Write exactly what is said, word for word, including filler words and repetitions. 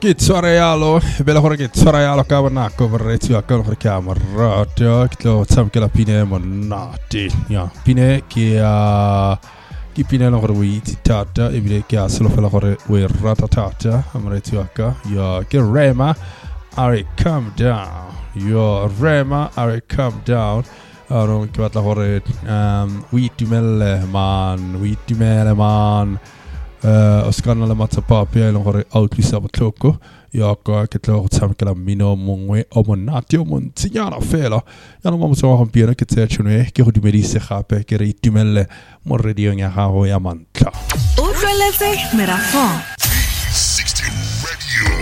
Che tsarayalo, bella hora che tsarayalo kavana cover tu akon camera. Dio che sam che la pine monati. Ya, pine che a che pine la hora wi tata e bile che solo fa la hora wi ratatata. Amre tu akka. Ya, che rema are come down. Yo rema are come down. Aron che la hora um wi tumelle man, wi tumelle man. Uh, Oscar la matza papia e hore outwisa batloko ya ka ke tlo tsam kala mino mongwe o monati o montsinyana fela ya no mo so hampiena ke tse tshone ke go dumedise gape ke re itumelle mo radio ya gago ya mantla o tleletse merafo